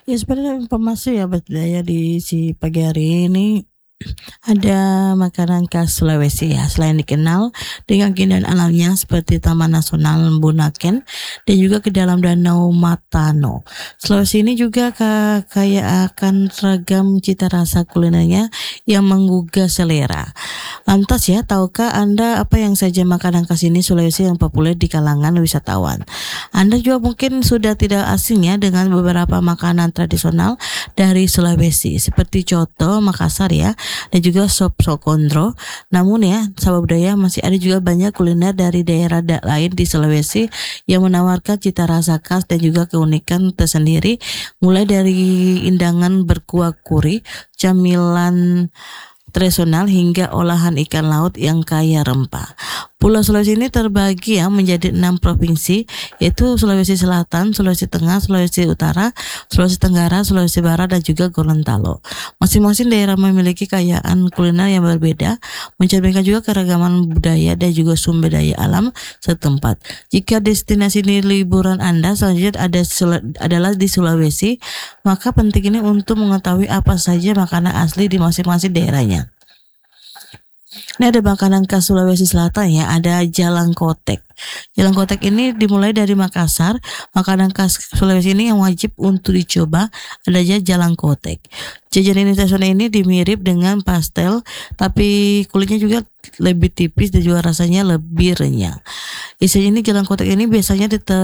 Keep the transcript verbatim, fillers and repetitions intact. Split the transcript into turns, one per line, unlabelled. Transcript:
Ya sebenarnya informasi ya Mbak Daya di si pagi hari ini ada makanan khas Sulawesi ya, selain dikenal dengan keindahan alamnya seperti Taman Nasional Bunaken dan juga ke dalam Danau Matano. Sulawesi ini juga ka- kaya akan ragam cita rasa kulinernya yang menggugah selera. Lantas ya, tahukah Anda apa yang saja makanan khas ini Sulawesi yang populer di kalangan wisatawan? Anda juga mungkin sudah tidak asing ya dengan beberapa makanan tradisional dari Sulawesi seperti coto Makassar ya dan juga sop sokondro. Namun ya, sahabat budaya masih ada juga banyak kuliner dari daerah da- lain di Sulawesi yang menawarkan cita rasa khas dan juga keunikan tersendiri mulai dari indangan berkuah kuri, camilan tradisional hingga olahan ikan laut yang kaya rempah. Pulau Sulawesi ini terbagi ya menjadi enam provinsi, yaitu Sulawesi Selatan, Sulawesi Tengah, Sulawesi Utara, Sulawesi Tenggara, Sulawesi Barat, dan juga Gorontalo. Masing-masing daerah memiliki kekayaan kuliner yang berbeda, mencerminkan juga keragaman budaya dan juga sumber daya alam setempat. Jika destinasi ini liburan Anda selanjutnya ada adalah di Sulawesi, maka penting ini untuk mengetahui apa saja makanan asli di masing-masing daerahnya. Ini ada makanan khas Sulawesi Selatan ya, ada jalang kotek. Jalang kotek ini dimulai dari Makassar. Makanan khas Sulawesi ini yang wajib untuk dicoba adanya jalang kotek. Jajanan tradisional ini dimirip dengan pastel, tapi kulitnya juga lebih tipis dan juga rasanya lebih renyah. Isinya ini jalang kotek ini biasanya dite